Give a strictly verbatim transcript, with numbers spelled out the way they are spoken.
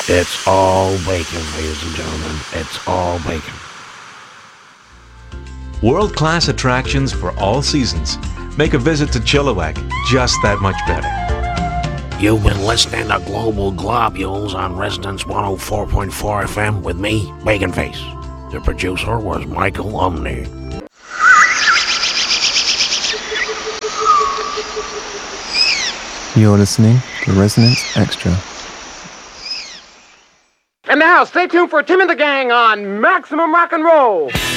It's all bacon, ladies and gentlemen. It's all bacon. World-class attractions for all seasons make a visit to Chilliwack just that much better. You've been listening to Global Globules on Resonance one oh four point four F M with me, Bacon Face. The producer was Michael Umney. You're listening to Resonance Extra. And now, stay tuned for Tim and the Gang on Maximum Rock and Roll.